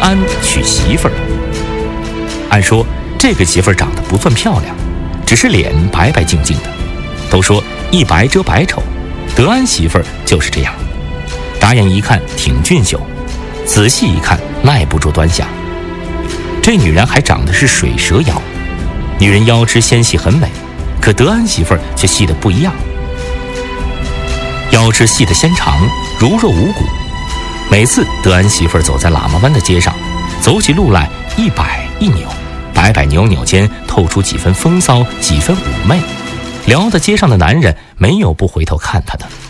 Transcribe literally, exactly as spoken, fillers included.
安娶媳妇儿了。按说这个媳妇儿长得不算漂亮，只是脸白白净净的，都说一白遮百丑，德安媳妇儿就是这样，打眼一看挺俊秀，仔细一看耐不住端详。这女人还长得是水蛇腰，女人腰肢纤细很美，可德安媳妇儿却细得不一样，腰肢细得纤长，如若无骨。每次德安媳妇儿走在喇嘛湾的街上，走起路来一摆一扭，摆摆扭扭间透出几分风骚，几分妩媚，撩得街上的男人没有不回头看她的。